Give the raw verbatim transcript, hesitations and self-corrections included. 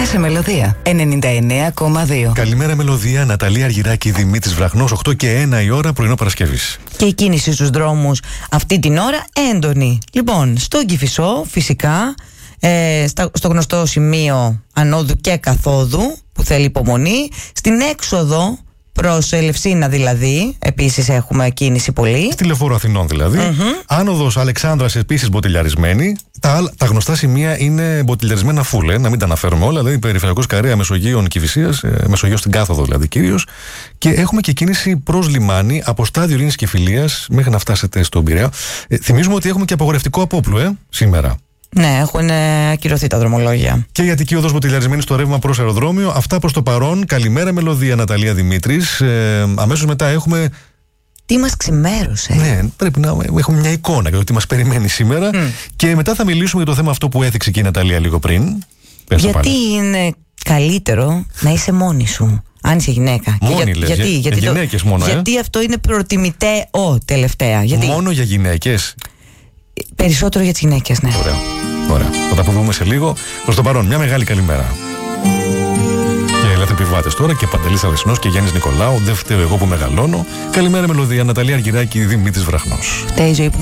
σε Μελωδία ενενήντα εννέα κόμμα δύο. Καλημέρα Μελωδία, Ναταλία Αργυράκη, Δημήτρης Βραχνός, οκτώ και ένα η ώρα, πρωινό Παρασκευής. Και η κίνηση στους δρόμους αυτή την ώρα έντονη. Λοιπόν, στον Κηφισό φυσικά, ε, στα, στο γνωστό σημείο ανόδου και καθόδου που θέλει υπομονή. Στην έξοδο προς Ελευσίνα δηλαδή, επίσης έχουμε κίνηση πολύ. Στη Λεωφόρο Αθηνών δηλαδή. Mm-hmm. Άνοδος Αλεξάνδρας επίσης μποτιλιαρισμένη. Τα, τα γνωστά σημεία είναι μποτιλιαρισμένα φουλ, ε, να μην τα αναφέρουμε όλα. Δηλαδή περιφερειακός Καρέα, Μεσογείων, Κηφισίας, ε, Μεσογείο στην κάθοδο δηλαδή κυρίως. Και έχουμε και κίνηση προς λιμάνι από στάδιο Ειρήνης και Φιλίας μέχρι να φτάσετε στον Πειραιά. Ε, θυμίζουμε ότι έχουμε και απαγορευτικό απόπλου ε, σήμερα. Ναι, έχουν ακυρωθεί τα δρομολόγια. Και η Αττική Οδός μποτιλιαρισμένη στο ρεύμα προς αεροδρόμιο. Αυτά προς το παρόν. Καλημέρα Μελωδία, Ναταλία Δημήτρης. Ε, αμέσως μετά έχουμε. Τι μας ξημέρωσε. Ναι, πρέπει να έχουμε μια εικόνα για το τι μας περιμένει σήμερα. Mm. Και μετά θα μιλήσουμε για το θέμα αυτό που έθιξε και η Ναταλία λίγο πριν. Γιατί είναι καλύτερο να είσαι μόνη σου. Αν είσαι γυναίκα. Μόνη για, λες, γιατί, για, γιατί, για το, γυναίκες μόνο, γιατί ε? αυτό είναι προτιμητέο τελευταία. Γιατί... Μόνο για γυναίκες. Περισσότερο για τις γυναίκες, ναι. Ωραία. Ωραία. Θα τα πούμε σε λίγο. Προς το παρόν, μια μεγάλη καλημέρα. Και ελεύθεροι επιβάτες τώρα και Παντελής Αλεσινός και Γιάννης Νικολάου. Δεν φταίω εγώ που μεγαλώνω. Καλημέρα Μελωδία, Ναταλία Αργυράκη, Δημήτρης Βραχνός.